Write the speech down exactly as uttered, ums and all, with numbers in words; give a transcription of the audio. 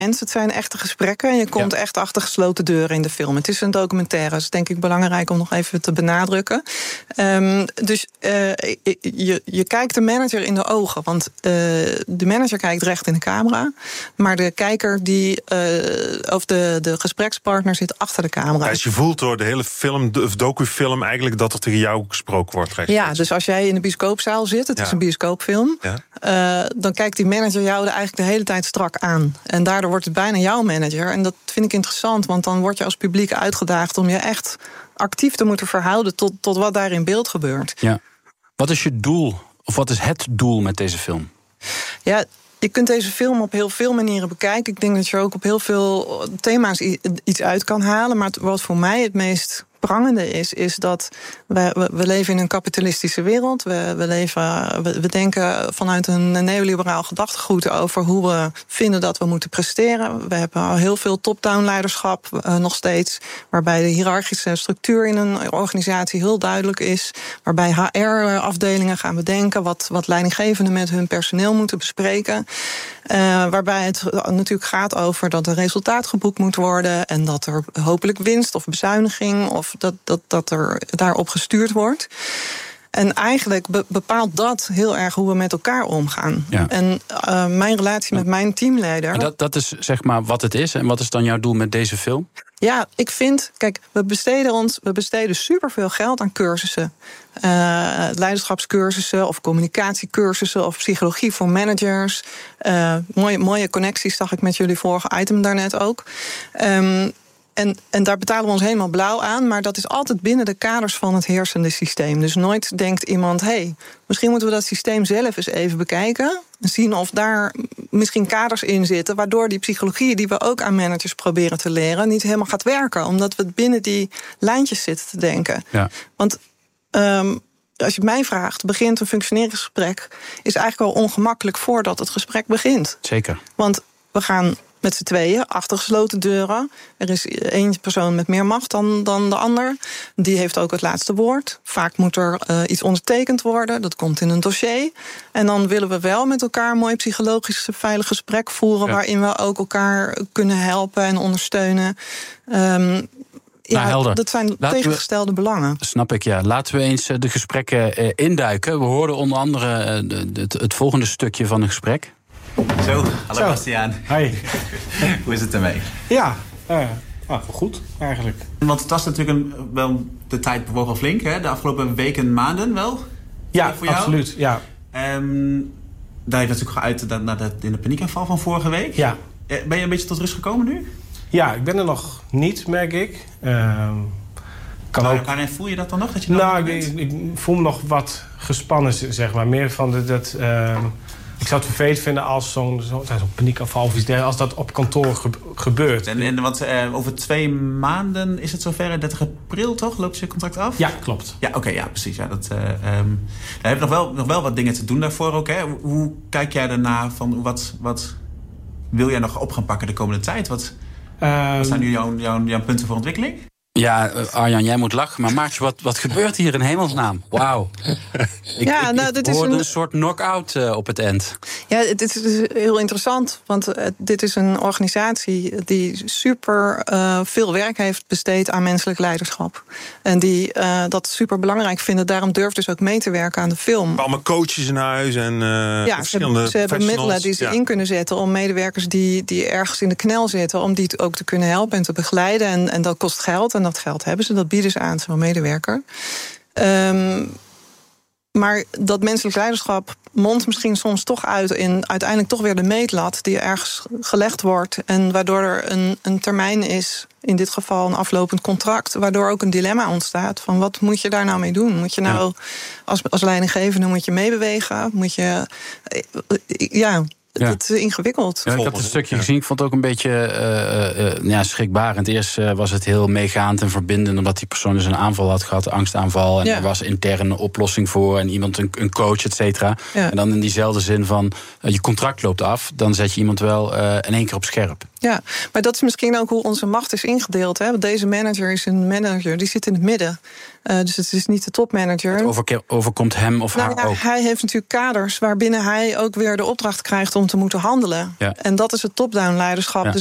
Het zijn echte gesprekken en je komt ja. echt achter gesloten deuren in de film. Het is een documentaire, dat is denk ik belangrijk om nog even te benadrukken. Um, dus uh, je, je kijkt de manager in de ogen, want uh, de manager kijkt recht in de camera, maar de kijker, die, uh, of de, de gesprekspartner zit achter de camera. Ja, dus je voelt door de hele film, of docufilm eigenlijk, dat er tegen jou gesproken wordt. Ja, dus als jij in de bioscoopzaal zit, het ja. is een bioscoopfilm, ja. uh, dan kijkt die manager jou eigenlijk de hele tijd strak aan. En daardoor wordt het bijna jouw manager. En dat vind ik interessant, want dan word je als publiek uitgedaagd om je echt actief te moeten verhouden tot, tot wat daar in beeld gebeurt. Ja. Wat is je doel, of wat is het doel met deze film? Ja, je kunt deze film op heel veel manieren bekijken. Ik denk dat je ook op heel veel thema's iets uit kan halen. Maar wat voor mij het meest prangende is, is dat we, we leven in een kapitalistische wereld. We, we, leven, we, we denken vanuit een neoliberaal gedachtegoed over hoe we vinden dat we moeten presteren. We hebben al heel veel top-down leiderschap uh, nog steeds, waarbij de hiërarchische structuur in een organisatie heel duidelijk is, waarbij H R-afdelingen gaan bedenken wat, wat leidinggevenden met hun personeel moeten bespreken. Uh, waarbij het natuurlijk gaat over dat er resultaat geboekt moet worden en dat er hopelijk winst of bezuiniging of dat, dat, dat er daarop gestuurd wordt. En eigenlijk be- bepaalt dat heel erg hoe we met elkaar omgaan. Ja. En uh, mijn relatie met mijn teamleider. Dat, dat is zeg maar wat het is. En wat is dan jouw doel met deze film? Ja, ik vind, kijk, we besteden ons, we besteden superveel geld aan cursussen. Uh, leiderschapscursussen of communicatiecursussen of psychologie voor managers. Uh, mooie, mooie connecties zag ik met jullie vorige item daarnet ook. Um, En, en daar betalen we ons helemaal blauw aan, maar dat is altijd binnen de kaders van het heersende systeem. Dus nooit denkt iemand, hé, hey, misschien moeten we dat systeem zelf eens even bekijken. En zien of daar misschien kaders in zitten, waardoor die psychologie die we ook aan managers proberen te leren niet helemaal gaat werken. Omdat we binnen die lijntjes zitten te denken. Ja. Want um, als je mij vraagt, begint een functioneringsgesprek is eigenlijk al ongemakkelijk voordat het gesprek begint. Zeker. Want we gaan met z'n tweeën, achter gesloten deuren. Er is één persoon met meer macht dan, dan de ander. Die heeft ook het laatste woord. Vaak moet er uh, iets ondertekend worden. Dat komt in een dossier. En dan willen we wel met elkaar een mooi psychologisch veilig gesprek voeren, ja, waarin we ook elkaar kunnen helpen en ondersteunen. Um, Ja, nou, dat zijn Laten tegengestelde we, belangen. Snap ik, ja. Laten we eens de gesprekken uh, induiken. We hoorden onder andere uh, de, de, het volgende stukje van een gesprek. Zo, hallo Bastiaan. Hi. Hoe is het ermee? Ja, uh, nou, wel goed eigenlijk. Want het was natuurlijk een, wel de tijd bewoog al flink, hè? De afgelopen weken, maanden wel? Ja, voor jou? Absoluut. Ja. Um, daar heeft natuurlijk geuit naar de, in de paniekaanval van vorige week. Ja. Ben je een beetje tot rust gekomen nu? Ja, ik ben er nog niet, merk ik. Uh, kan Waar, ook... Waarin voel je dat dan nog? Dat je nou, ik, ik voel me nog wat gespannen, zeg maar. Meer van de, dat... Uh, ik zou het vervelend vinden als zo'n, zo, zo'n paniekaanval of iets dergelijks, als dat op kantoor ge- gebeurt. En, en want uh, over twee maanden is het zover, dertig april toch? Loopt je contract af? Ja, klopt. Ja, oké, okay, ja, precies. Ja, dat, uh, um, we hebben nog wel, nog wel wat dingen te doen daarvoor ook. Hè? Hoe kijk jij daarna van wat, wat wil jij nog op gaan pakken de komende tijd? Wat, um, wat zijn nu jouw, jouw, jouw punten voor ontwikkeling? Ja, Arjan, jij moet lachen, maar Maartje, wat, wat gebeurt hier in hemelsnaam? Wauw. Ik, ja, ik, nou, ik dit is hoorde een... een soort knock-out uh, op het eind. Ja, dit is heel interessant, want uh, dit is een organisatie die super uh, veel werk heeft besteed aan menselijk leiderschap. En die uh, dat super belangrijk vinden, daarom durft dus ook mee te werken aan de film. Allemaal coaches in huis en uh, ja, verschillende ze, ze hebben middelen die ze ja. in kunnen zetten om medewerkers die, die ergens in de knel zitten, om die ook te kunnen helpen en te begeleiden. En, en dat kost geld. En dat geld hebben ze, dat bieden ze aan zo'n medewerker. Um, maar dat menselijk leiderschap mondt misschien soms toch uit in uiteindelijk toch weer de meetlat die ergens gelegd wordt. En waardoor er een, een termijn is, in dit geval een aflopend contract, waardoor ook een dilemma ontstaat van wat moet je daar nou mee doen? Moet je nou ja. als, als leidinggevende moet je meebewegen? Moet je ja. Ja. Het is ingewikkeld. Ja, ik heb het stukje gezien. Ik vond het ook een beetje uh, uh, ja, schrikbarend. Eerst uh, was het heel meegaand en verbindend, omdat die persoon dus een aanval had gehad, een angstaanval. En ja. er was intern een oplossing voor en iemand, een, een coach, et cetera. Ja. En dan in diezelfde zin van uh, je contract loopt af, dan zet je iemand wel uh, in één keer op scherp. Ja, maar dat is misschien ook hoe onze macht is ingedeeld. Hè? Want deze manager is een manager, die zit in het midden. Uh, dus het is niet de topmanager. Het overke- overkomt hem of nou, haar ja, ook. Hij heeft natuurlijk kaders waarbinnen hij ook weer de opdracht krijgt om te moeten handelen. Ja. En dat is het top-down leiderschap. Ja. Dus